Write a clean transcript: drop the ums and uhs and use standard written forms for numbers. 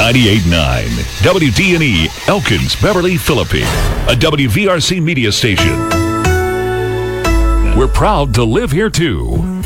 98.9 WDNE Elkins, Beverly, Philippine, a WVRC media station. We're proud to live here too.